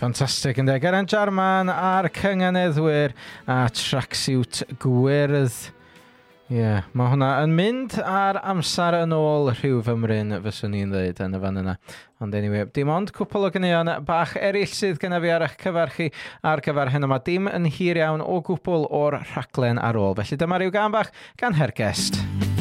Ffantastig ynddo. Geraint Jarman a'r cyngeneddwyr a tracksuit gwyrdd. Mae hwnna yn mynd ar amser yn ôl rhyw fymryn fyswn ni'n dweud yn y fan yna. Ond anyway, dim ond cwpl o ganeuon bach eraill sydd gyda fi ar eich cyfer chi ar gyfer hyn yma. Dim yn hir iawn o gwbl o'r rhaglen ar ôl. Felly dyma ryw gan bach gan Hergest.